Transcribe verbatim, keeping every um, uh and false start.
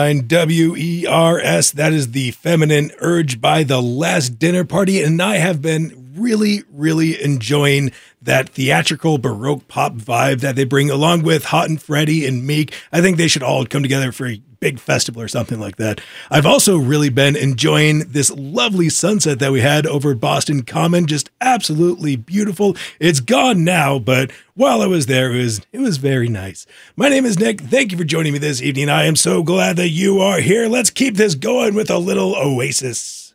W E R S, that is the Feminine Urge by The Last Dinner Party, and I have been really, really enjoying that theatrical Baroque pop vibe that they bring, along with Hot and Freddie and Meek. I think they should all come together for a big festival or something like that. I've also really been enjoying this lovely sunset that we had over Boston Common, just absolutely beautiful. It's gone now, but while I was there, it was, it was very nice. My name is Nick. Thank you for joining me this evening. I am so glad that you are here. Let's keep this going with a little Oasis.